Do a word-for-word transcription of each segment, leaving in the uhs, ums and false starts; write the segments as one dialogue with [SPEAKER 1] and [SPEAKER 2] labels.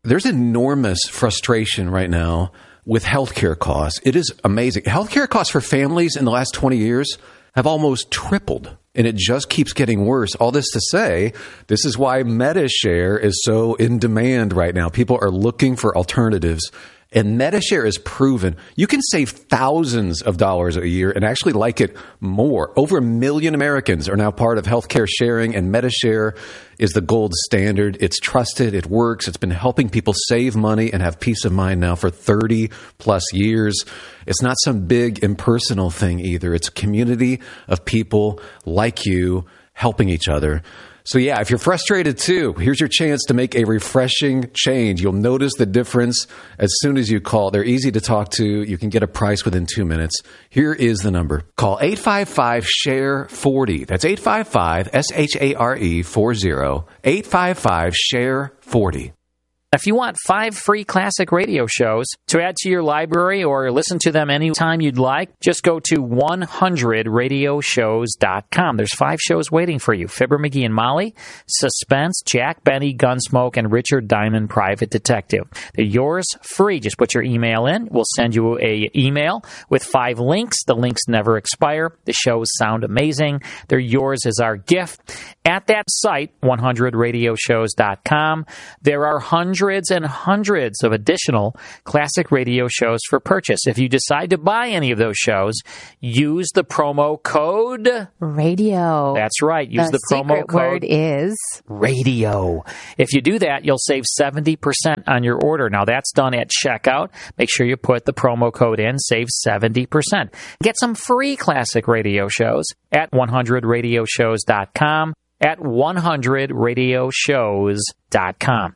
[SPEAKER 1] there's enormous frustration right now with healthcare costs. It is amazing. Healthcare costs for families in the last twenty years have almost tripled, and it just keeps getting worse. All this to say, this is why Medi-Share is so in demand right now. People are looking for alternatives. And Medi-Share is proven you can save thousands of dollars a year and actually like it more. Over a million Americans are now part of healthcare sharing, and Medi-Share is the gold standard. It's trusted. It works. It's been helping people save money and have peace of mind now for thirty plus years. It's not some big impersonal thing either. It's a community of people like you helping each other. So yeah, if you're frustrated too, here's your chance to make a refreshing change. You'll notice the difference as soon as you call. They're easy to talk to. You can get a price within two minutes. Here is the number. Call eight five five, S H A R E, forty. That's eight five five, S H A R E, forty. eight five five, S H A R E, forty.
[SPEAKER 2] If you want five free classic radio shows to add to your library or listen to them anytime you'd like, just go to one hundred radio shows dot com. There's five shows waiting for you. Fibber, McGee and Molly, Suspense, Jack Benny, Gunsmoke, and Richard Diamond, Private Detective. They're yours free. Just put your email in. We'll send you a email with five links. The links never expire. The shows sound amazing. They're yours as our gift. At that site, one hundred radio shows dot com, there are hundreds and hundreds of additional classic radio shows for purchase. If you decide to buy any of those shows, use the promo code
[SPEAKER 3] radio.
[SPEAKER 2] That's right. Use the,
[SPEAKER 3] the
[SPEAKER 2] promo
[SPEAKER 3] secret
[SPEAKER 2] code
[SPEAKER 3] word is
[SPEAKER 2] radio. If you do that, you'll save seventy percent on your order. Now, that's done at checkout. Make sure you put the promo code in, save seventy percent. Get some free classic radio shows at one hundred radio shows dot com, at one hundred radio shows dot com.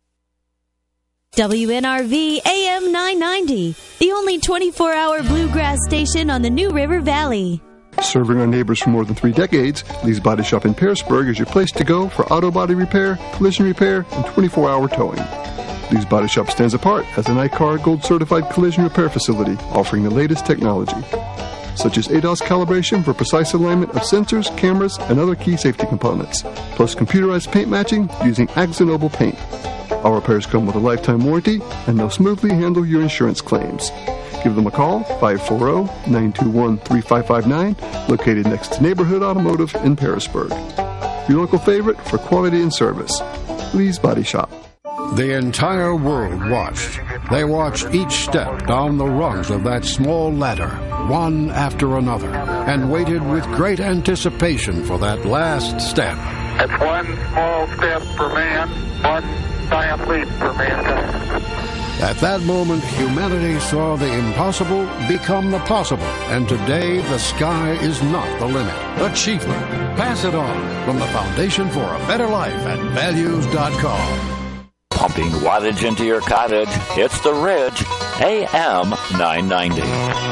[SPEAKER 4] W N R V A M nine ninety, the only twenty-four hour bluegrass station on the New River Valley.
[SPEAKER 5] Serving our neighbors for more than three decades, Lee's Body Shop in Pearisburg is your place to go for auto body repair, collision repair, and twenty-four hour towing. Lee's Body Shop stands apart as an I C A R Gold certified collision repair facility offering the latest technology, such as A D A S calibration for precise alignment of sensors, cameras, and other key safety components, plus computerized paint matching using Axonoble paint. Our repairs come with a lifetime warranty, and they'll smoothly handle your insurance claims. Give them a call, five four zero, nine two one, three five five nine, located next to Neighborhood Automotive in Pearisburg. Your local favorite for quality and service. Lee's Body Shop.
[SPEAKER 6] The entire world watched. They watched each step down the rungs of that small ladder, one after another, and waited with great anticipation for that last step.
[SPEAKER 7] It's one small step for man, one giant leap for mankind.
[SPEAKER 6] At that moment, humanity saw the impossible become the possible, and today the sky is not the limit. Achievement. Pass it on from the Foundation for a Better Life at values dot com.
[SPEAKER 8] Pumping wattage into your cottage. It's The Ridge, A M nine ninety.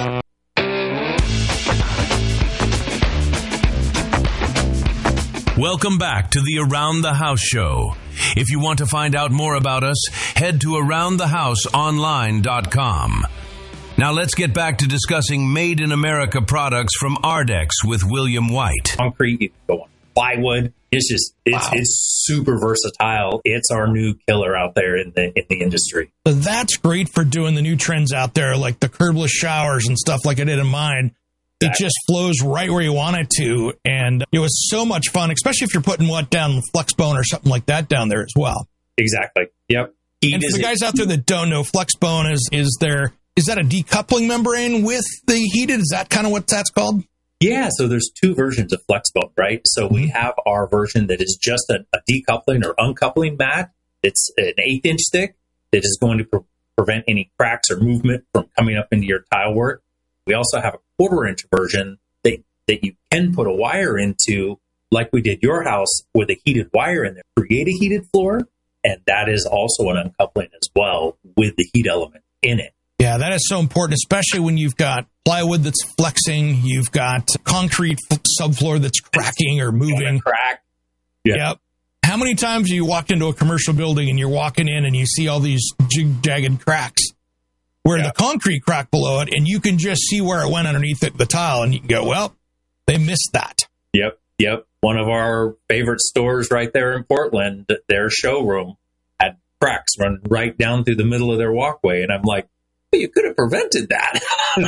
[SPEAKER 9] Welcome back to the Around the House Show. If you want to find out more about us, head to around the house online dot com. Now let's get back to discussing Made in America products from Ardex with William White.
[SPEAKER 10] Concrete, you can go on plywood. It's just, it's, wow. it's super versatile. It's our new killer out there in the in the industry.
[SPEAKER 11] So that's great for doing the new trends out there, like the curbless showers and stuff like I did in mine. It just flows right where you want it to, and it was so much fun, especially if you're putting what down, Flexbone or something like that down there as well.
[SPEAKER 10] Exactly. Yep. Heat
[SPEAKER 11] and for the guys out there that don't know, Flexbone is is there is that a decoupling membrane with the heated? Is that kind of what that's called?
[SPEAKER 10] Yeah. So there's two versions of Flexbone, right? So we have our version that is just a, a decoupling or uncoupling mat. It's an eighth inch thick that is going to pre- prevent any cracks or movement from coming up into your tile work. We also have a quarter inch version that, that you can put a wire into, like we did your house with a heated wire in there, create a heated floor. And that is also an uncoupling as well with the heat element in it.
[SPEAKER 11] Yeah, that is so important, especially when you've got plywood that's flexing, you've got concrete subfloor that's cracking or moving.
[SPEAKER 10] Crack. Yeah.
[SPEAKER 11] Yep. How many times have you walked into a commercial building and you're walking in and you see all these jig jagged cracks? Where yep. the concrete crack below it, and you can just see where it went underneath the, the tile, and you can go, well, they missed that.
[SPEAKER 10] Yep, yep. One of our favorite stores right there in Portland, their showroom had cracks running right down through the middle of their walkway. And I'm like, well, you could have prevented that.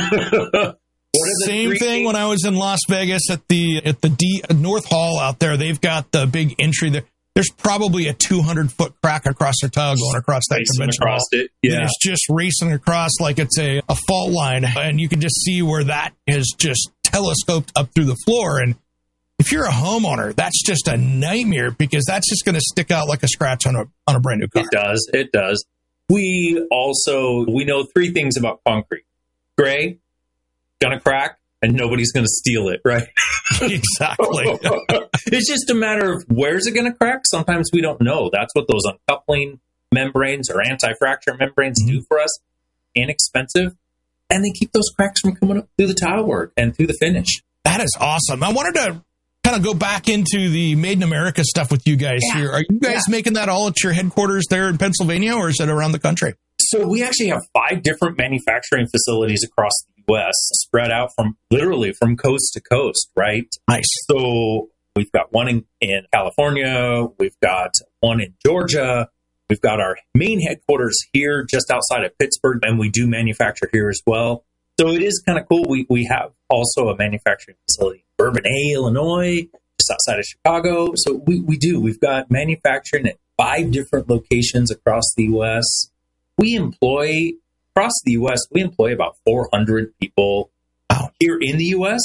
[SPEAKER 11] Same thing when I was in Las Vegas at the at the D, North Hall out there. They've got the big entry there. There's probably a two hundred foot crack across their tile going across that
[SPEAKER 10] Racing
[SPEAKER 11] convention
[SPEAKER 10] across
[SPEAKER 11] hall.
[SPEAKER 10] it. Yeah.
[SPEAKER 11] And it's just racing across like it's a, a fault line. And you can just see where that is just telescoped up through the floor. And if you're a homeowner, that's just a nightmare because that's just going to stick out like a scratch on a on a brand new car.
[SPEAKER 10] It does. It does. We also, we know three things about concrete. Gray, gonna crack, and nobody's going to steal it, right?
[SPEAKER 11] Exactly.
[SPEAKER 10] It's just a matter of where's it going to crack? Sometimes we don't know. That's what those uncoupling membranes or anti-fracture membranes mm-hmm. do for us. Inexpensive. And they keep those cracks from coming up through the tile work and through the finish.
[SPEAKER 11] That is awesome. I wanted to kind of go back into the Made in America stuff with you guys yeah. here. Are you guys yeah. making that all at your headquarters there in Pennsylvania, or is it around the country?
[SPEAKER 10] So we actually have five different manufacturing facilities across the U S spread out from literally from coast to coast, right?
[SPEAKER 11] Nice.
[SPEAKER 10] So we've got one in, in California. We've got one in Georgia. We've got our main headquarters here just outside of Pittsburgh, and we do manufacture here as well. So it is kind of cool. We we have also a manufacturing facility in Bourbonnais, Illinois, just outside of Chicago. So we, we do. We've got manufacturing at five different locations across the U S. We employ, across the U S, we employ about four hundred people here in the U S.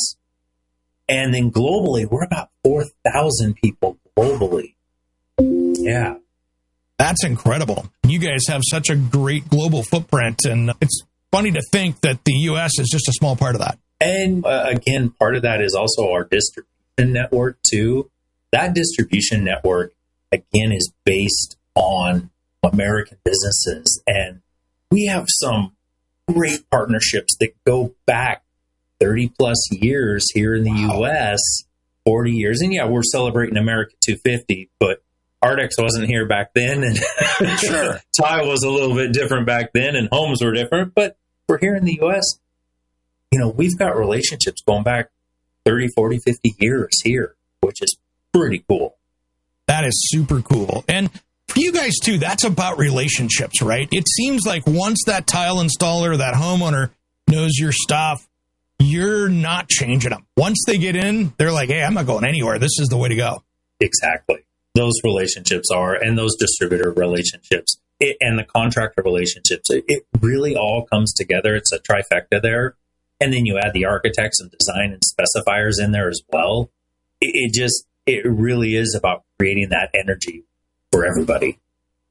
[SPEAKER 10] And then globally, we're about four thousand people globally. Yeah.
[SPEAKER 11] That's incredible. You guys have such a great global footprint, and it's funny to think that the U S is just a small part of that.
[SPEAKER 10] And uh, again, part of that is also our distribution network too. That distribution network, again, is based on American businesses. And we have some great partnerships that go back thirty plus years here in the wow. U S, forty years. And yeah, we're celebrating America two fifty, but Ardex wasn't here back then, and
[SPEAKER 11] sure.
[SPEAKER 10] tile was a little bit different back then, and homes were different. But we're here in the U S. You know, we've got relationships going back thirty, forty, fifty years here, which is pretty cool.
[SPEAKER 11] That is super cool. And for you guys, too, that's about relationships, right? It seems like once that tile installer, that homeowner knows your stuff, you're not changing them. Once they get in, they're like, hey, I'm not going anywhere. This is the way to go.
[SPEAKER 10] Exactly. Those relationships are, and those distributor relationships it, and the contractor relationships, it, it really all comes together. It's a trifecta there. And then you add the architects and design and specifiers in there as well. It, it just, it really is about creating that energy for everybody.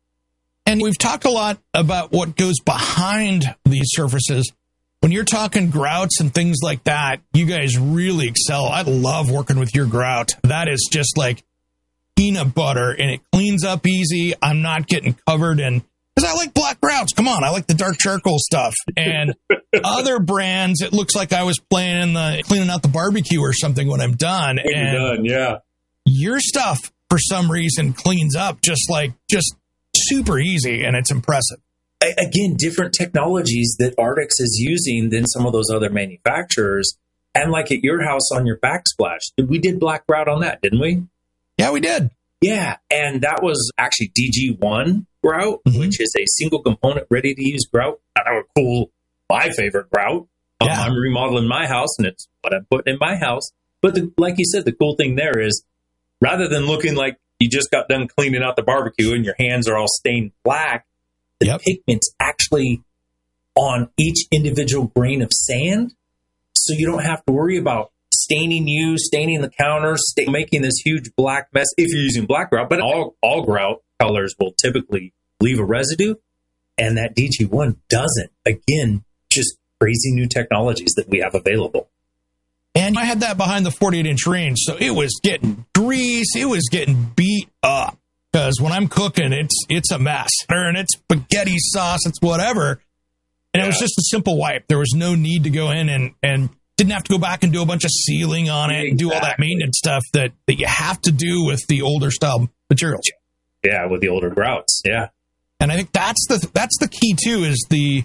[SPEAKER 11] And we've talked a lot about what goes behind these surfaces. When you're talking grouts and things like that, you guys really excel. I love working with your grout. That is just like peanut butter, and it cleans up easy. I'm not getting covered in, because I like black grouts. Come on, I like the dark charcoal stuff. And other brands, it looks like I was playing in the cleaning out the barbecue or something when I'm done.
[SPEAKER 10] When
[SPEAKER 11] and
[SPEAKER 10] you're done, yeah.
[SPEAKER 11] Your stuff, for some reason, cleans up just like just super easy, and it's impressive.
[SPEAKER 10] Again, different technologies that Ardex is using than some of those other manufacturers. And like at your house on your backsplash, we did black grout on that, didn't we?
[SPEAKER 11] Yeah, we did.
[SPEAKER 10] Yeah, and that was actually D G one grout, mm-hmm. which is a single component ready to use grout. That was cool. My favorite grout.
[SPEAKER 11] Yeah.
[SPEAKER 10] Um, I'm remodeling my house, and it's what I'm putting in my house. But the, like you said, the cool thing there is rather than looking like you just got done cleaning out the barbecue and your hands are all stained black, the yep. pigment's actually on each individual grain of sand. So you don't have to worry about staining you, staining the counter, sta- making this huge black mess if you're using black grout. But all, all grout colors will typically leave a residue, and that D G one doesn't. Again, just crazy new technologies that we have available.
[SPEAKER 11] And I had that behind the forty-eight inch range, so it was getting grease, it was getting beat up. Because when I'm cooking, it's it's a mess. And it's spaghetti sauce, it's whatever. And yeah. it was just a simple wipe. There was no need to go in and, and didn't have to go back and do a bunch of sealing on it exactly. and do all that maintenance stuff that, that you have to do with the older style materials.
[SPEAKER 10] Yeah, with the older grouts, yeah.
[SPEAKER 11] And I think that's the that's the key, too, is the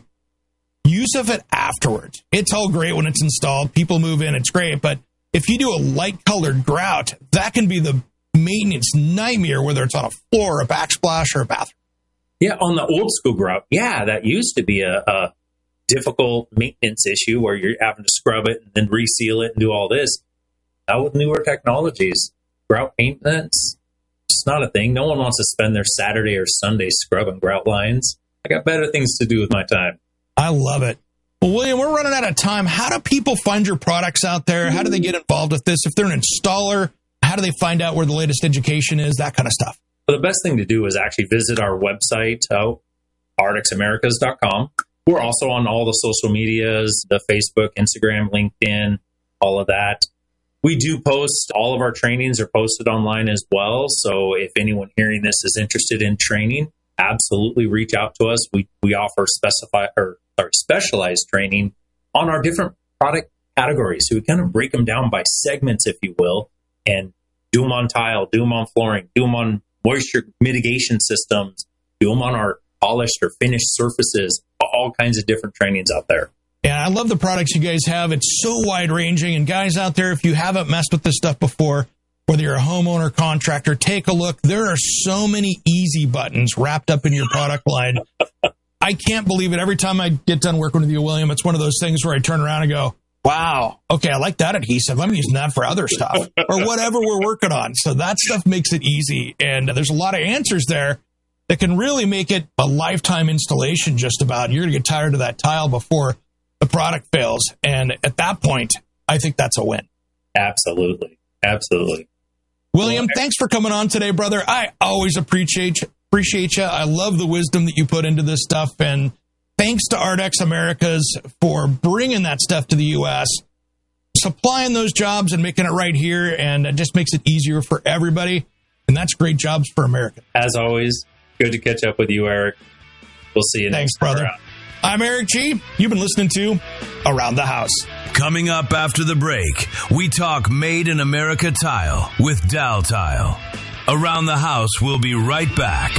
[SPEAKER 11] use of it afterwards. It's all great when it's installed. People move in, it's great. But if you do a light-colored grout, that can be the maintenance nightmare, whether it's on a floor, a backsplash, or a bathroom.
[SPEAKER 10] Yeah, on the old school grout, yeah, that used to be a, a difficult maintenance issue where you're having to scrub it and then reseal it and do all this. Now with newer technologies, grout maintenance, it's not a thing. No one wants to spend their Saturday or Sunday scrubbing grout lines. I got better things to do with my time.
[SPEAKER 11] I love it. Well, William, we're running out of time. How do people find your products out there? How do they get involved with this? If they're an installer, how do they find out where the latest education is? That kind of stuff.
[SPEAKER 10] Well, the best thing to do is actually visit our website, uh, ardex americas dot com. We're also on all the social medias, the Facebook, Instagram, LinkedIn, all of that. We do post, all of our trainings are posted online as well. So if anyone hearing this is interested in training, absolutely reach out to us. We we offer specify or, or specialized training on our different product categories. So we kind of break them down by segments, if you will, and do them on tile, do them on flooring, do them on moisture mitigation systems, do them on our polished or finished surfaces, all kinds of different trainings out there.
[SPEAKER 11] Yeah, I love the products you guys have. It's so wide-ranging. And guys out there, if you haven't messed with this stuff before, whether you're a homeowner, contractor, take a look. There are so many easy buttons wrapped up in your product line. I can't believe it. Every time I get done working with you, William, it's one of those things where I turn around and go, wow, okay, I like that adhesive. I'm using that for other stuff or whatever we're working on. So that stuff makes it easy. And there's a lot of answers there that can really make it a lifetime installation just about. You're going to get tired of that tile before the product fails. And at that point, I think that's a win.
[SPEAKER 10] Absolutely. Absolutely.
[SPEAKER 11] William, thanks for coming on today, brother. I always appreciate you. Appreciate you. I love the wisdom that you put into this stuff. And thanks to Ardex Americas for bringing that stuff to the U S, supplying those jobs and making it right here. And it just makes it easier for everybody. And that's great jobs for America.
[SPEAKER 10] As always, good to catch up with you, Eric. We'll see you
[SPEAKER 11] Thanks,
[SPEAKER 10] next time
[SPEAKER 11] brother.
[SPEAKER 10] around.
[SPEAKER 11] I'm Eric G. You've been listening to Around the House.
[SPEAKER 9] Coming up after the break, we talk Made in America Tile with Dow Tile. Around the House, we'll be right back.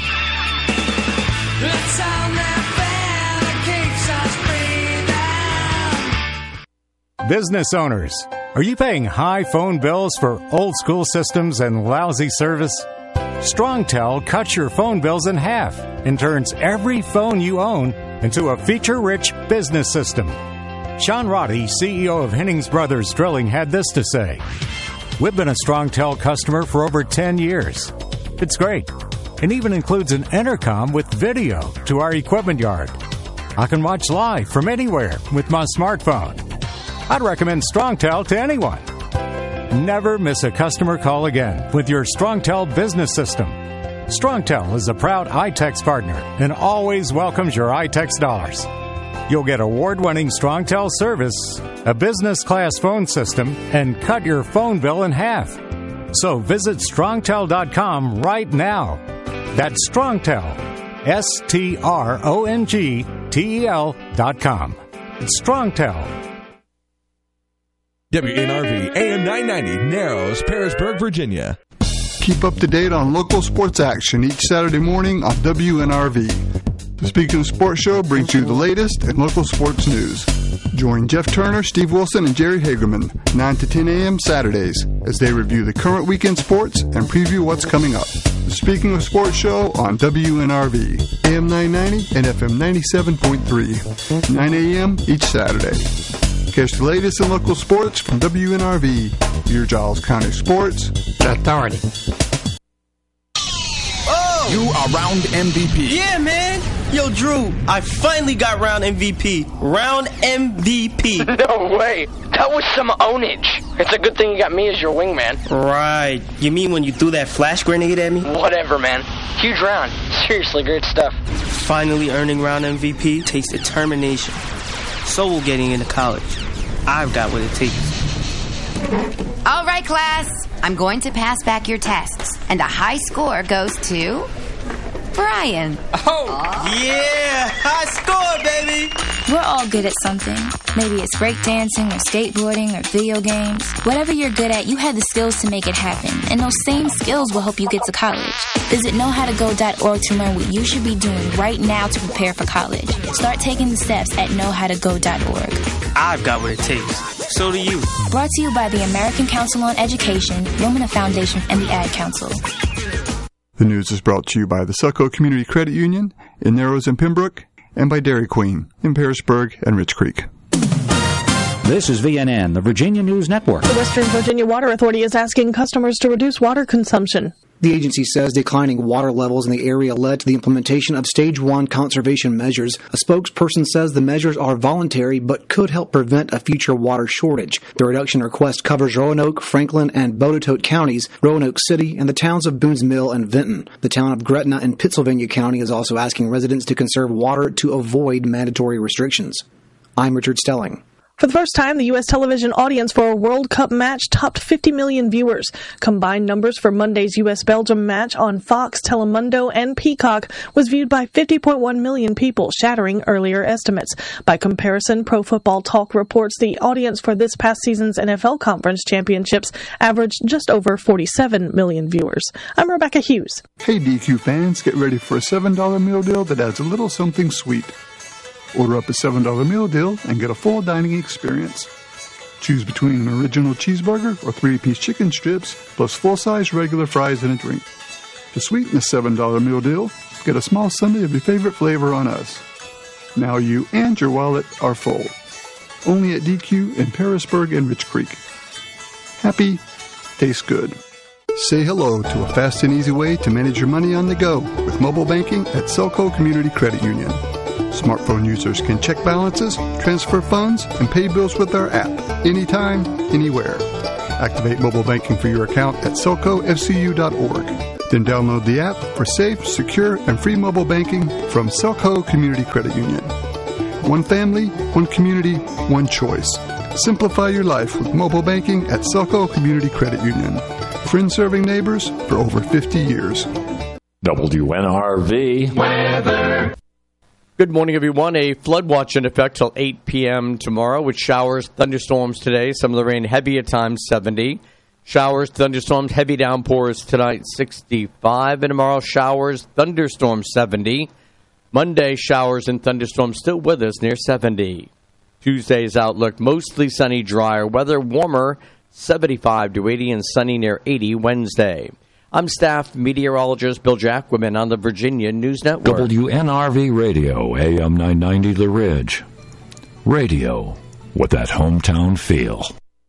[SPEAKER 3] Business owners, are you paying high phone bills for old school systems and lousy service? StrongTel cuts your phone bills in half and turns every phone you own into a feature-rich business system. Sean Roddy, C E O of Hennings Brothers Drilling, had this to say. We've been a StrongTel customer for over ten years. It's great. It even includes an intercom with video to our equipment yard. I can watch live from anywhere with my smartphone. I'd recommend StrongTel to anyone. Never miss a customer call again with your StrongTel business system. StrongTel is a proud iTex partner and always welcomes your iTex dollars. You'll get award-winning StrongTel service, a business-class phone system, and cut your phone bill in half. So visit strongtel dot com right now. That's StrongTel, S T R O N G T E L dot com. It's StrongTel.
[SPEAKER 12] W N R V A M nine ninety, Narrows, Pearisburg, Virginia.
[SPEAKER 5] Keep up to date on local sports action each Saturday morning on W N R V. The Speaking of Sports show brings you the latest in local sports news. Join Jeff Turner, Steve Wilson, and Jerry Hagerman, nine to ten a.m. Saturdays, as they review the current weekend sports and preview what's coming up. The Speaking of Sports show on W N R V, A M nine ninety and F M ninety-seven point three, nine a.m. each Saturday. Catch the latest in local sports from W N R V, your Giles County Sports Authority.
[SPEAKER 13] Oh!
[SPEAKER 14] You are round M V P.
[SPEAKER 13] Yeah, man. Yo, Drew, I finally got round M V P. Round M V P.
[SPEAKER 15] No way. That was some ownage. It's a good thing you got me as your wingman.
[SPEAKER 13] Right. You mean when you threw that flash grenade at me?
[SPEAKER 15] Whatever, man. Huge round. Seriously, great stuff.
[SPEAKER 13] Finally earning round M V P takes determination. So will getting into college. I've got what it takes.
[SPEAKER 16] All right, class. I'm going to pass back your tests. And a high score goes to Brian.
[SPEAKER 13] Oh, yeah. High score, baby.
[SPEAKER 17] We're all good at something. Maybe it's breakdancing or skateboarding or video games. Whatever you're good at, you have the skills to make it happen. And those same skills will help you get to college. Visit know how to go dot org to learn what you should be doing right now to prepare for college. Start taking the steps at know how to go dot org.
[SPEAKER 13] I've got what it takes. So do you.
[SPEAKER 17] Brought to you by the American Council on Education, Lumina Foundation, and the Ad Council.
[SPEAKER 5] The news is brought to you by the Selco Community Credit Union in Narrows and Pembroke, and by Dairy Queen in Pearisburg and Rich Creek.
[SPEAKER 18] This is V N N, the Virginia News Network.
[SPEAKER 19] The Western Virginia Water Authority is asking customers to reduce water consumption.
[SPEAKER 20] The agency says declining water levels in the area led to the implementation of Stage one conservation measures. A spokesperson says the measures are voluntary but could help prevent a future water shortage. The reduction request covers Roanoke, Franklin, and Botetourt counties, Roanoke City, and the towns of Boones Mill and Vinton. The town of Gretna in Pittsylvania County is also asking residents to conserve water to avoid mandatory restrictions. I'm Richard Stelling.
[SPEAKER 19] For the first time, the U S television audience for a World Cup match topped fifty million viewers. Combined numbers for Monday's U S Belgium match on Fox, Telemundo, and Peacock was viewed by fifty point one million people, shattering earlier estimates. By comparison, Pro Football Talk reports the audience for this past season's N F L Conference Championships averaged just over forty-seven million viewers. I'm Rebecca Hughes.
[SPEAKER 5] Hey D Q fans, get ready for a seven dollar meal deal that adds a little something sweet. Order up a seven dollar meal deal and get a full dining experience. Choose between an original cheeseburger or three-piece chicken strips, plus full-size regular fries and a drink. To sweeten the seven dollar meal deal, get a small sundae of your favorite flavor on us. Now you and your wallet are full. Only at D Q in Pearisburg and Rich Creek. Happy, tastes good. Say hello to a fast and easy way to manage your money on the go with mobile banking at Selco Community Credit Union. Smartphone users can check balances, transfer funds, and pay bills with our app anytime, anywhere. Activate mobile banking for your account at selco f c u dot org. Then download the app for safe, secure, and free mobile banking from Selco Community Credit Union. One family, one community, one choice. Simplify your life with mobile banking at Selco Community Credit Union. Friends serving neighbors for over fifty years.
[SPEAKER 8] W N R V weather.
[SPEAKER 21] Good morning, everyone. A flood watch in effect till eight p.m. tomorrow with showers, thunderstorms today. Some of the rain heavy at times, seventy. Showers, thunderstorms, heavy downpours tonight, sixty-five. And tomorrow, showers, thunderstorms, seventy. Monday, showers and thunderstorms still with us, near seventy. Tuesday's outlook, mostly sunny, drier weather, warmer, seventy-five to eighty, and sunny near eighty Wednesday. I'm staff meteorologist Bill Jacquemin on the Virginia News Network.
[SPEAKER 22] W N R V Radio, A M nine ninety The Ridge. Radio with that hometown feel.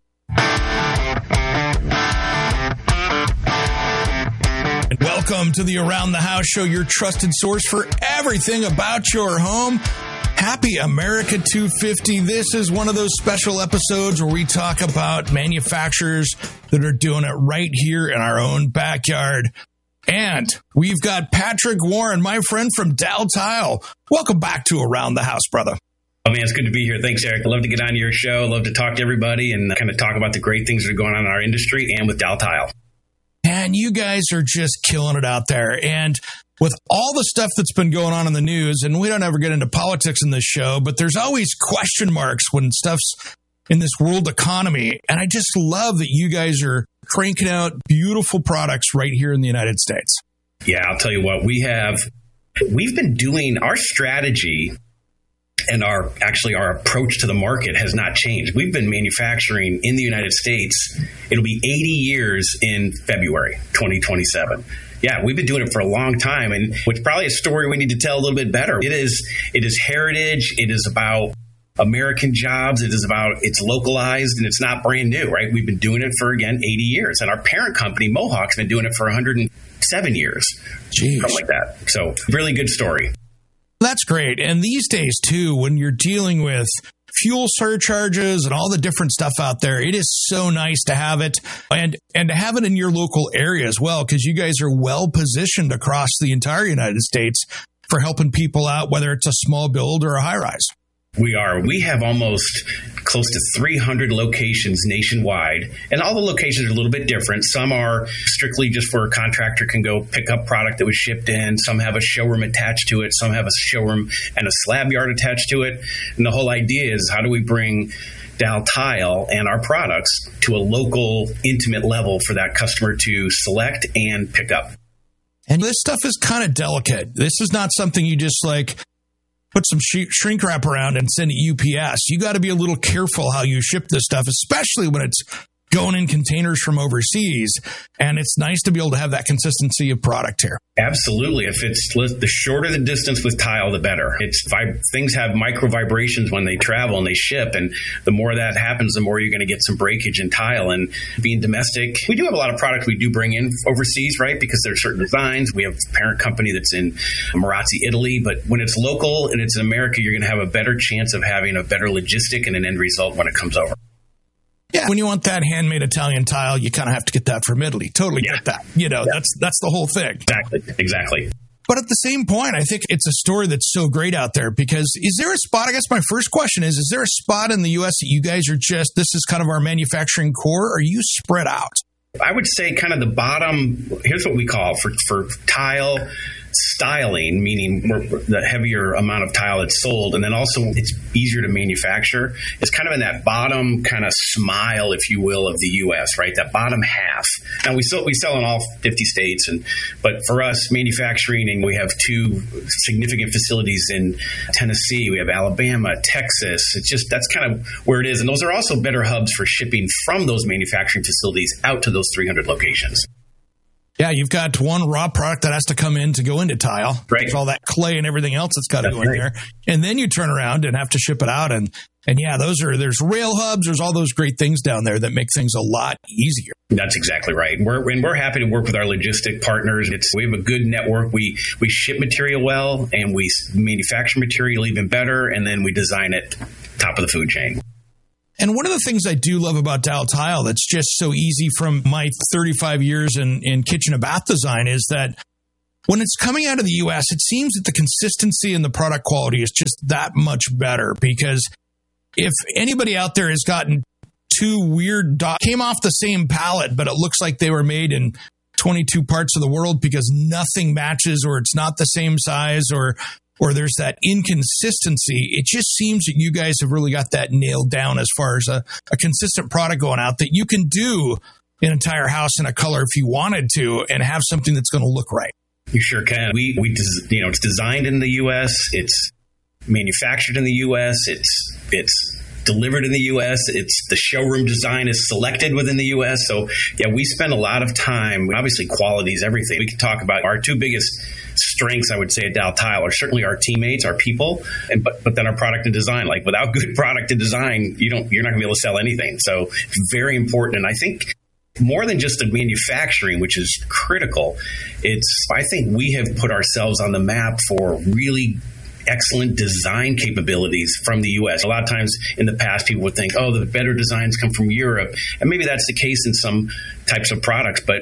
[SPEAKER 11] Welcome to the Around the House Show, your trusted source for everything about your home. Happy America two fifty. This is one of those special episodes where we talk about manufacturers that are doing it right here in our own backyard. And we've got Patrick Warren, my friend from Daltile. Welcome back to Around the House, brother.
[SPEAKER 23] Oh, man, it's good to be here. Thanks, Eric. I love to get on your show. Love to talk to everybody and kind of talk about the great things that are going on in our industry and with Daltile.
[SPEAKER 11] And you guys are just killing it out there. And with all the stuff that's been going on in the news, and we don't ever get into politics in this show, but there's always question marks when stuff's in this world economy. And I just love that you guys are cranking out beautiful products right here in the United States.
[SPEAKER 23] Yeah, I'll tell you what, we have, we've been doing our strategy and our actually our approach to the market has not changed. We've been manufacturing in the United States. It'll be eighty years in February twenty twenty-seven. Yeah, we've been doing it for a long time, and which probably a story we need to tell a little bit better. It is it is heritage. It is about American jobs. It is about it's localized, and it's not brand new, right? We've been doing it for, again, eighty years, and our parent company, Mohawk's been doing it for one hundred seven years.
[SPEAKER 11] Jeez.
[SPEAKER 23] Something like that. So really good story.
[SPEAKER 11] That's great. And these days, too, when you're dealing with fuel surcharges and all the different stuff out there, it is so nice to have it and and to have it in your local area as well, because you guys are well positioned across the entire United States for helping people out, whether it's a small build or a high rise.
[SPEAKER 23] We are. We have almost close to three hundred locations nationwide, and all the locations are a little bit different. Some are strictly just where a contractor can go pick up product that was shipped in. Some have a showroom attached to it. Some have a showroom and a slab yard attached to it. And the whole idea is, how do we bring Daltile and our products to a local, intimate level for that customer to select and pick up?
[SPEAKER 11] And this stuff is kind of delicate. This is not something you just like put some sh- shrink wrap around and send it U P S. You got to be a little careful how you ship this stuff, especially when it's going in containers from overseas. And it's nice to be able to have that consistency of product here.
[SPEAKER 23] Absolutely. If it's the shorter the distance with tile, the better. It's vib- things have micro vibrations when they travel and they ship, and the more that happens, the more you're going to get some breakage in tile. And being domestic, we do have a lot of products we do bring in overseas, right? Because there are certain designs. We have a parent company that's in Marazzi, Italy, but when it's local and it's in America, you're going to have a better chance of having a better logistic and an end result when it comes over.
[SPEAKER 11] Yeah, when you want that handmade Italian tile, you kind of have to get that from Italy. Totally yeah. get that. You know, yeah. that's that's the whole thing.
[SPEAKER 23] Exactly, exactly.
[SPEAKER 11] But at the same point, I think it's a story that's so great out there because is there a spot, I guess my first question is, is there a spot in the U S that you guys are just, this is kind of our manufacturing core, or are you spread out?
[SPEAKER 23] I would say kind of the bottom, here's what we call for, for tile styling, meaning the heavier amount of tile that's sold, and then also it's easier to manufacture. It's kind of in that bottom kind of smile, if you will, of the U S, right? That bottom half. Now we sell we sell in all fifty states, and but for us, manufacturing, and we have two significant facilities in Tennessee. We have Alabama, Texas. It's just that's kind of where it is, and those are also better hubs for shipping from those manufacturing facilities out to those three hundred locations.
[SPEAKER 11] Yeah, you've got one raw product that has to come in to go into tile.
[SPEAKER 23] Right.
[SPEAKER 11] There's all that clay and everything else that's got to
[SPEAKER 23] That's
[SPEAKER 11] go in
[SPEAKER 23] right.
[SPEAKER 11] there. And then you turn around and have to ship it out. And, and yeah, those are, there's rail hubs. There's all those great things down there that make things a lot easier.
[SPEAKER 23] That's exactly right. We're, and we're happy to work with our logistic partners. It's, we have a good network. We, we ship material well, and we manufacture material even better. And then we design it top of the food chain.
[SPEAKER 11] And one of the things I do love about Dow Tile that's just so easy from my thirty-five years in, in kitchen and bath design is that when it's coming out of the U S, it seems that the consistency and the product quality is just that much better. Because if anybody out there has gotten two weird dots, came off the same pallet, but it looks like they were made in twenty-two parts of the world because nothing matches, or it's not the same size, or or there's that inconsistency, it just seems that you guys have really got that nailed down as far as a, a consistent product going out that you can do an entire house in a color if you wanted to and have something that's going to look right.
[SPEAKER 23] You sure can. We, we, you know, it's designed in the U S. It's manufactured in the U S. It's, it's delivered in the U S. It's the showroom design is selected within the U S. So yeah, we spend a lot of time. Obviously, quality is everything. We can talk about our two biggest strengths, I would say, at Dow Tile are certainly our teammates, our people, and but but then our product and design. Like without good product and design, you don't you're not going to be able to sell anything. So it's very important. And I think more than just the manufacturing, which is critical, it's I think we have put ourselves on the map for really excellent design capabilities from the U S. A lot of times in the past, people would think, oh, the better designs come from Europe. And maybe that's the case in some types of products, but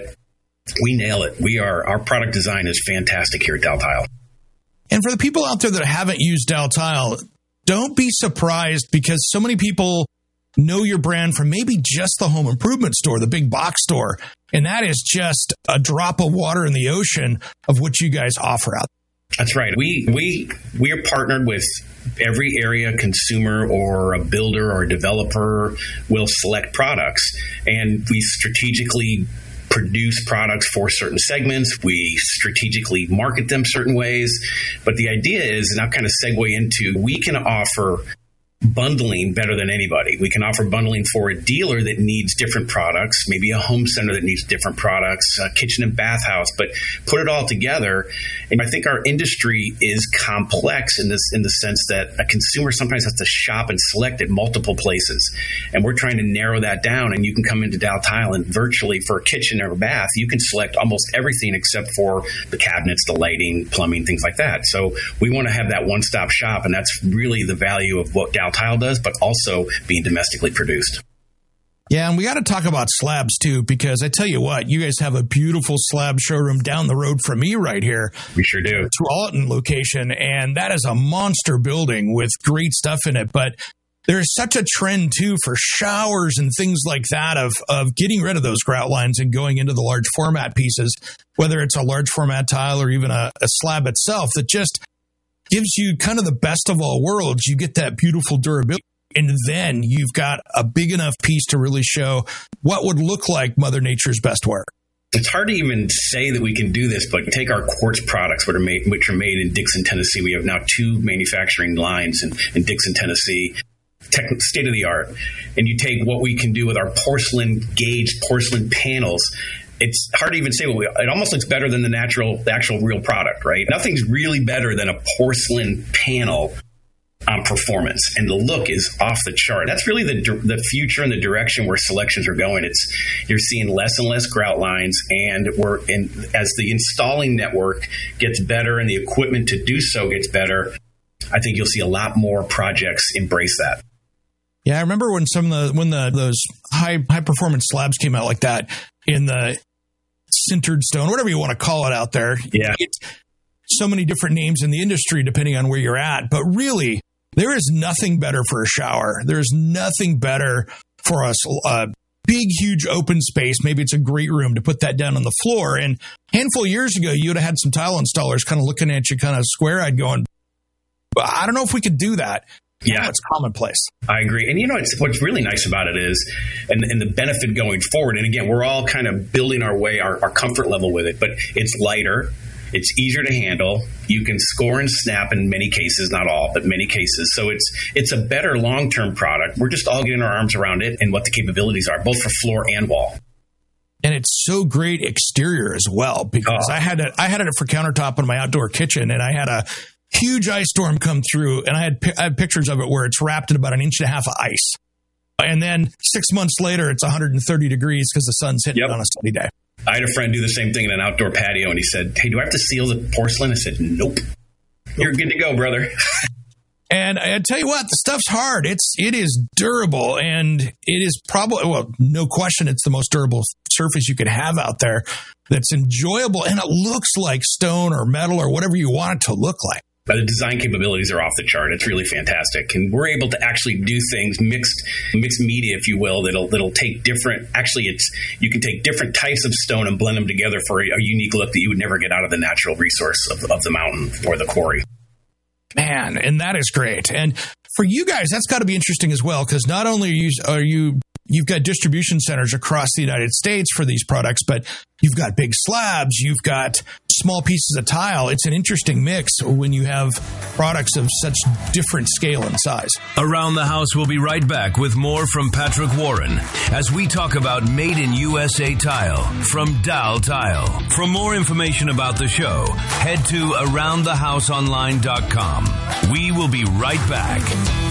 [SPEAKER 23] we nail it. We are, our product design is fantastic here at Dow Tile.
[SPEAKER 11] And for the people out there that haven't used Dow Tile, don't be surprised because so many people know your brand from maybe just the home improvement store, the big box store. And that is just a drop of water in the ocean of what you guys offer out there.
[SPEAKER 23] That's right. We we we are partnered with every area consumer or a builder or a developer will select products, and we strategically produce products for certain segments. We strategically market them certain ways. But the idea is, and I'll kind of segue into, we can offer bundling better than anybody. We can offer bundling for a dealer that needs different products, maybe a home center that needs different products, a kitchen and bath house, but put it all together. And I think our industry is complex in this, in the sense that a consumer sometimes has to shop and select at multiple places. And we're trying to narrow that down. And you can come into Dow Tile and virtually for a kitchen or a bath, you can select almost everything except for the cabinets, the lighting, plumbing, things like that. So we want to have that one-stop shop. And that's really the value of what Dow Tile does, but also being domestically produced.
[SPEAKER 11] Yeah, and we got to talk about slabs too, because I tell you what, you guys have a beautiful slab showroom down the road from me right here.
[SPEAKER 23] We sure do.
[SPEAKER 11] Tualatin location, and that is a monster building with great stuff in it. But there's such a trend too for showers and things like that of of getting rid of those grout lines and going into the large format pieces, whether it's a large format tile or even a, a slab itself, that just gives you kind of the best of all worlds. You get that beautiful durability, and then you've got a big enough piece to really show what would look like Mother Nature's best work.
[SPEAKER 23] It's hard to even say that we can do this, but take our quartz products, which are made, which are made in Dixon, Tennessee. We have now two manufacturing lines in, in Dixon, Tennessee. tech, state of the art, and you take what we can do with our porcelain gauge, porcelain panels, it's hard to even say what we, it almost looks better than the natural, the actual real product, right? Nothing's really better than a porcelain panel on performance, and the look is off the chart. That's really the the future and the direction where selections are going. It's you're seeing less and less grout lines, and we're in as the installing network gets better and the equipment to do so gets better. I think you'll see a lot more projects embrace that.
[SPEAKER 11] Yeah, I remember when some of the when the those high high performance slabs came out like that in the sintered stone, whatever you want to call it out there.
[SPEAKER 23] Yeah,
[SPEAKER 11] it's so many different names in the industry depending on where you're at, but really. There is nothing better for a shower. There's nothing better for us. A big, huge open space. Maybe it's a great room to put that down on the floor. And a handful of years ago, you would have had some tile installers kind of looking at you kind of square-eyed going, I don't know if we could do that.
[SPEAKER 23] Yeah.
[SPEAKER 11] Now it's commonplace.
[SPEAKER 23] I agree. And you know, it's, what's really nice about it is, and, and the benefit going forward, and again, we're all kind of building our way, our, our comfort level with it, but it's lighter. It's easier to handle. You can score and snap in many cases, not all, but many cases. So it's it's a better long-term product. We're just all getting our arms around it and what the capabilities are, both for floor and wall.
[SPEAKER 11] And it's so great exterior as well, because oh. I had it, I had it for countertop in my outdoor kitchen, and I had a huge ice storm come through, and I had I had pictures of it where it's wrapped in about an inch and a half of ice. And then six months later, it's one hundred thirty degrees because the sun's hitting
[SPEAKER 23] yep.
[SPEAKER 11] it on a sunny day.
[SPEAKER 23] I had a friend do the same thing in an outdoor patio, and he said, hey, do I have to seal the porcelain? I said, nope. You're good to go, brother.
[SPEAKER 11] And I tell you what, the stuff's hard. It's, it is durable, and it is probably, well, no question, it's the most durable surface you could have out there that's enjoyable, and it looks like stone or metal or whatever you want it to look like.
[SPEAKER 23] But the design capabilities are off the chart. It's really fantastic. And we're able to actually do things, mixed mixed media, if you will, that'll that'll take different, actually, it's you can take different types of stone and blend them together for a, a unique look that you would never get out of the natural resource of, of the mountain or the quarry.
[SPEAKER 11] Man, and that is great. And for you guys, that's got to be interesting as well, because not only are you, are you you've got distribution centers across the United States for these products, but you've got big slabs, you've got small pieces of tile. It's an interesting mix when you have products of such different scale and size.
[SPEAKER 9] Around the House will be right back with more from Patrick Warren as we talk about Made in U S A tile from Dow Tile. For more information about the show, head to around the house online dot com. We will be right back.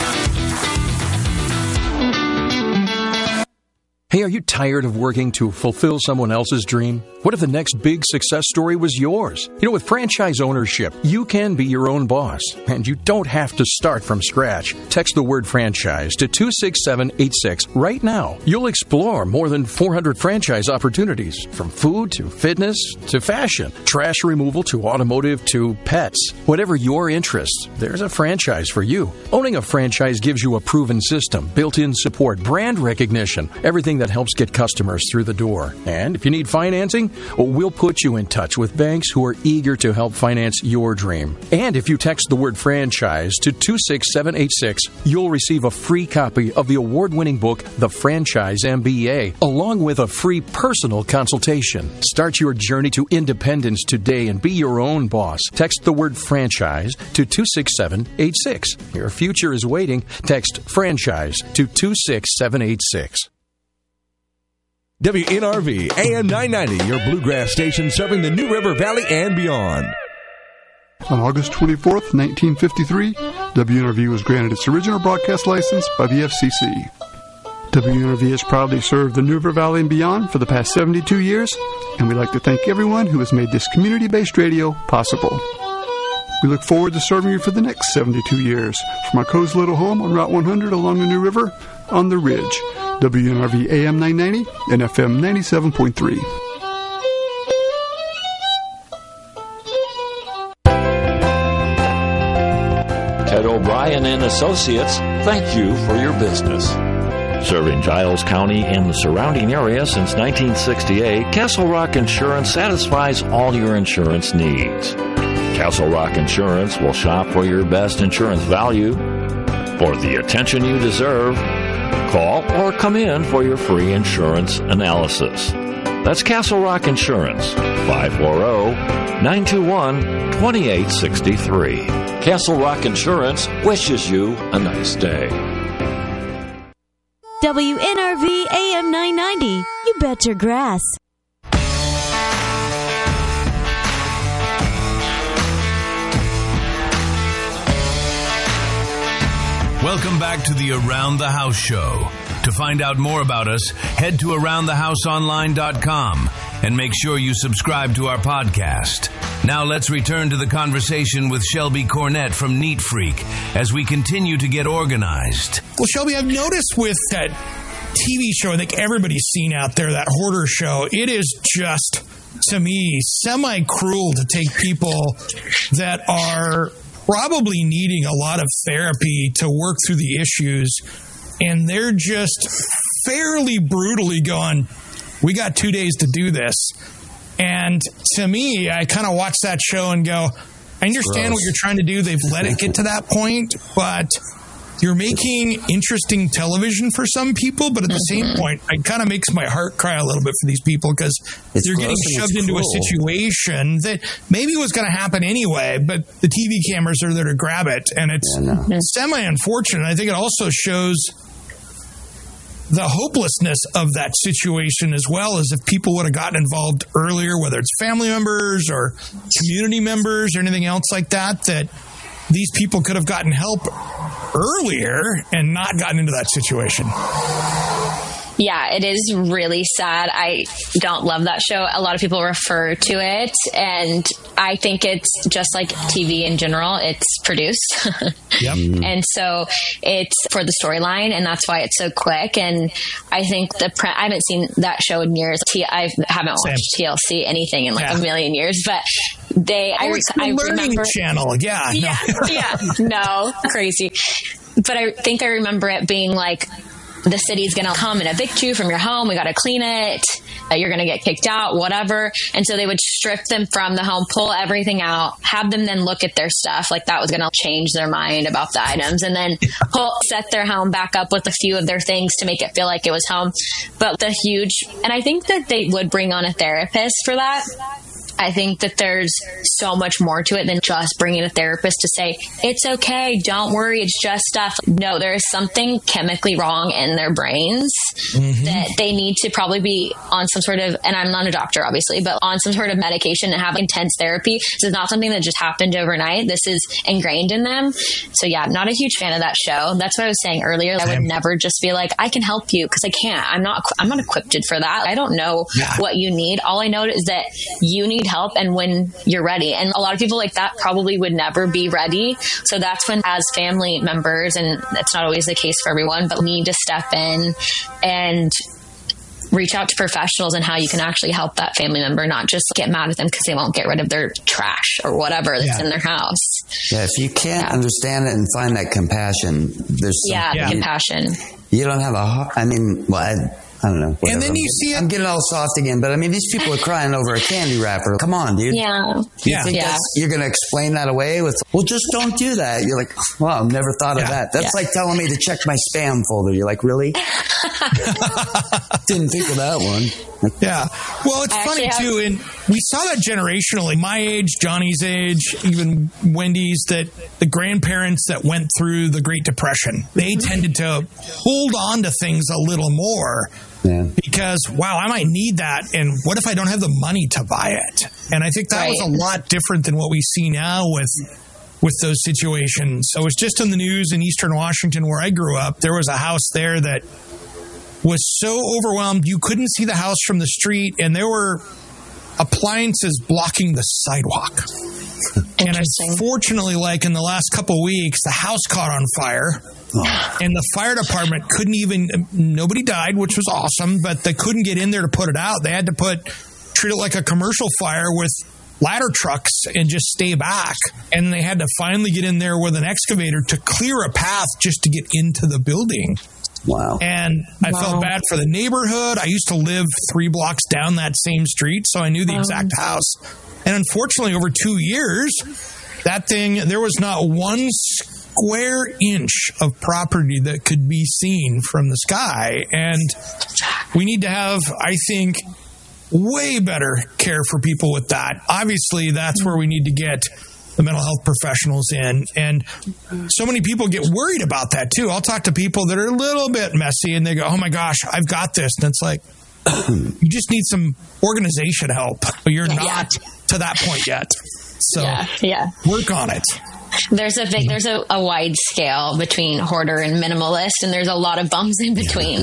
[SPEAKER 1] Hey, are you tired of working to fulfill someone else's dream? What if the next big success story was yours? You know, with franchise ownership, you can be your own boss, and you don't have to start from scratch. Text the word franchise to two six seven eight six right now. You'll explore more than four hundred franchise opportunities, from food to fitness to fashion, trash removal to automotive to pets. Whatever your interests, there's a franchise for you. Owning a franchise gives you a proven system, built-in support, brand recognition, everything that helps get customers through the door. And if you need financing, well, we'll put you in touch with banks who are eager to help finance your dream. And if you text the word franchise to two six seven eight six, you'll receive a free copy of the award-winning book, The Franchise M B A, along with a free personal consultation. Start your journey to independence today and be your own boss. Text the word franchise to two six seven eight six. Your future is waiting. Text franchise to two six seven eight six.
[SPEAKER 12] W N R V, A M nine ninety, your bluegrass station serving the New River Valley and beyond.
[SPEAKER 5] On August twenty-fourth, nineteen fifty-three, W N R V was granted its original broadcast license by the F C C. W N R V has proudly served the New River Valley and beyond for the past seventy-two years, and we'd like to thank everyone who has made this community-based radio possible. We look forward to serving you for the next seventy-two years from our cozy little home on Route one hundred along the New River on the Ridge. W N R V A M nine ninety and F M ninety-seven point three.
[SPEAKER 22] Ted O'Brien and Associates, thank you for your business. Serving Giles County and the surrounding area since nineteen sixty-eight, Castle Rock Insurance satisfies all your insurance needs. Castle Rock Insurance will shop for your best insurance value. For the attention you deserve, call or come in for your free insurance analysis. That's Castle Rock Insurance, five four zero, nine two one, two eight six three. Castle Rock Insurance wishes you a nice day.
[SPEAKER 2] W N R V A M nine ninety. You bet your grass.
[SPEAKER 9] Welcome back to the Around the House show. To find out more about us, head to around the house online dot com and make sure you subscribe to our podcast. Now let's return to the conversation with Shelby Cornett from Neat Freak as we continue to get organized.
[SPEAKER 11] Well, Shelby, I've noticed with that T V show I think everybody's seen out there, that hoarder show, it is just, to me, semi-cruel to take people that are probably needing a lot of therapy to work through the issues, and they're just fairly brutally going, we got two days to do this. And to me, I kind of watch that show and go, I understand
[SPEAKER 4] Gross.
[SPEAKER 11] what you're trying to do. They've let it get to that point, but you're making interesting television for some people, but at the same point, it kind of makes my heart cry a little bit for these people because they're getting shoved into a situation that maybe was going to happen anyway, but the T V cameras are there to grab it, and it's yeah, no. semi-unfortunate. I think it also shows the hopelessness of that situation as well, as if people would have gotten involved earlier, whether it's family members or community members or anything else like that, that these people could have gotten help earlier and not gotten into that situation.
[SPEAKER 4] Yeah, it is really sad. I don't love that show. A lot of people refer to it, and I think it's just like T V in general. It's produced. Yep. And so it's for the storyline, and that's why it's so quick. And I think the pre- I haven't seen that show in years. T- I haven't watched Same. T L C anything in like yeah. a million years, but they,
[SPEAKER 11] oh,
[SPEAKER 4] I,
[SPEAKER 11] it's the
[SPEAKER 4] I
[SPEAKER 11] learning
[SPEAKER 4] remember
[SPEAKER 11] channel. Yeah.
[SPEAKER 4] Yeah.
[SPEAKER 11] No.
[SPEAKER 4] yeah. No, crazy. But I think I remember it being like, the city's going to come and evict you from your home. We got to clean it. Uh, you're going to get kicked out, whatever. And so they would strip them from the home, pull everything out, have them then look at their stuff. Like that was going to change their mind about the items, and then pull, set their home back up with a few of their things to make it feel like it was home. But the huge, and I think that they would bring on a therapist for that. I think that there's so much more to it than just bringing a therapist to say, it's okay, don't worry, it's just stuff. No, there is something chemically wrong in their brains mm-hmm. that they need to probably be on some sort of, and I'm not a doctor, obviously, but on some sort of medication and have intense therapy. This is not something that just happened overnight. This is ingrained in them. So yeah, I'm not a huge fan of that show. That's what I was saying earlier. Same. I would never just be like, I can help you, because I can't. I'm not, I'm not equipped for that. I don't know yeah. what you need. All I know is that you need help, and when you're ready. And a lot of people like that probably would never be ready. So that's when, as family members, and that's not always the case for everyone, but need to step in and reach out to professionals and how you can actually help that family member, not just get mad at them because they won't get rid of their trash or whatever that's yeah. in their house.
[SPEAKER 7] Yeah, if you can't yeah. understand it and find that compassion, there's some,
[SPEAKER 4] yeah,
[SPEAKER 7] yeah.
[SPEAKER 4] compassion.
[SPEAKER 7] You don't have a, I mean, well, I, I don't know. Whatever.
[SPEAKER 11] And then you
[SPEAKER 7] I'm
[SPEAKER 11] see it.
[SPEAKER 7] I'm getting all soft again, but I mean, these people are crying over a candy wrapper. Come on, dude.
[SPEAKER 4] Yeah.
[SPEAKER 7] You
[SPEAKER 11] yeah.
[SPEAKER 7] think
[SPEAKER 4] yeah.
[SPEAKER 7] that's, you're going to explain that away with, well, just don't do that. You're like, well, I've never thought yeah. of that. That's yeah. like telling me to check my spam folder. You're like, really? Didn't think of that one.
[SPEAKER 11] Yeah. Well, it's funny, have- too. And we saw that generationally. My age, Johnny's age, even Wendy's, that the grandparents that went through the Great Depression, they tended to hold on to things a little more. Yeah. Because, wow, I might need that. And what if I don't have the money to buy it? And I think that right. was a lot different than what we see now with with those situations. I was just in the news in Eastern Washington where I grew up. There was a house there that was so overwhelmed you couldn't see the house from the street, and there were appliances blocking the sidewalk. And unfortunately, like in the last couple of weeks, the house caught on fire. Oh. And the fire department couldn't even, nobody died, which was awesome, but they couldn't get in there to put it out. They had to put, treat it like a commercial fire with ladder trucks and just stay back. And they had to finally get in there with an excavator to clear a path just to get into the building.
[SPEAKER 7] Wow.
[SPEAKER 11] And I
[SPEAKER 4] wow.
[SPEAKER 11] felt bad for the neighborhood. I used to live three blocks down that same street, so I knew the um. exact house. And unfortunately, over two years, that thing, there was not one square inch of property that could be seen from the sky. And we need to have, I think, way better care for people with that. Obviously, that's where we need to get the mental health professionals in. And so many people get worried about that too. I'll talk to people that are a little bit messy and they go, oh my gosh, I've got this. And it's like, you just need some organization help. But you're not
[SPEAKER 4] yeah.
[SPEAKER 11] to that point yet. So
[SPEAKER 4] yeah, yeah.
[SPEAKER 11] work on it.
[SPEAKER 4] There's a big, there's a, a wide scale between hoarder and minimalist, and there's a lot of bumps in between.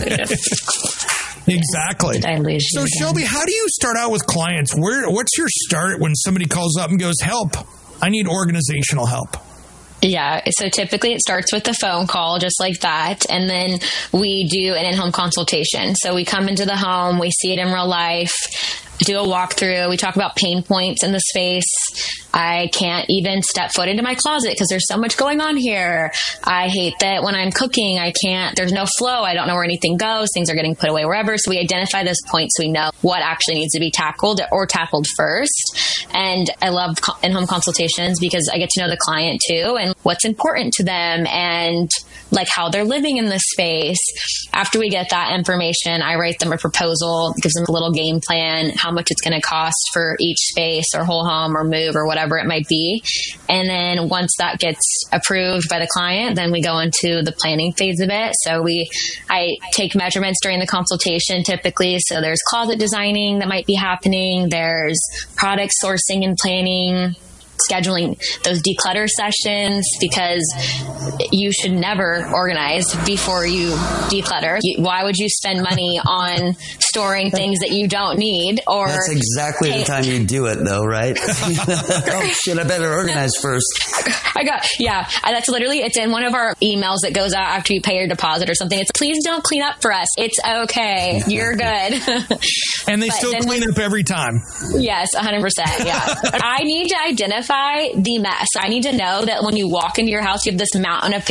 [SPEAKER 11] Exactly. So Shelby, how do you start out with clients? Where, what's your start when somebody calls up and goes, help, I need organizational help?
[SPEAKER 4] Yeah, so typically it starts with a phone call just like that, and then we do an in-home consultation. So we come into the home, we see it in real life, do a walkthrough, we talk about pain points in the space. I can't even step foot into my closet because there's so much going on here. I hate that when I'm cooking, I can't, there's no flow. I don't know where anything goes. Things are getting put away wherever. So we identify those points so we know what actually needs to be tackled or tackled first. And I love in-home consultations because I get to know the client too and what's important to them and like how they're living in this space. After we get that information, I write them a proposal, gives them a little game plan, how much it's going to cost for each space or whole home or move or whatever it might be. And then once that gets approved by the client, then we go into the planning phase of it. So we, I take measurements during the consultation typically. So there's closet designing that might be happening. There's product sourcing and planning, scheduling those declutter sessions because you should never organize before you declutter. You, why would you spend money on storing things that you don't need? Or
[SPEAKER 7] that's exactly pay- the time you do it, though, right? Oh shit! I better organize first.
[SPEAKER 4] I got yeah. That's literally it's in one of our emails that goes out after you pay your deposit or something. It's please don't clean up for us. It's okay. You're good.
[SPEAKER 11] And they but still clean we, up every time.
[SPEAKER 4] Yes, one hundred percent. Yeah. I need to identify the mess. I need to know that when you walk into your house, you have this mountain of